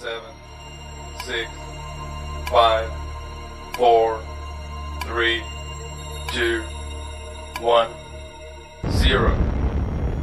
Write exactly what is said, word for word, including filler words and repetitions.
seven, six, five, four, three, two, one, zero.